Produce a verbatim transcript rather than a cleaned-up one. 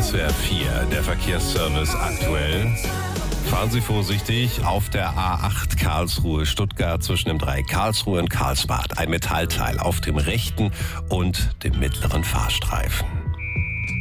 S W R vier, der Verkehrsservice aktuell. Fahren Sie vorsichtig auf der A acht Karlsruhe-Stuttgart zwischen dem Dreieck Karlsruhe und Karlsbad. Ein Metallteil auf dem rechten und dem mittleren Fahrstreifen.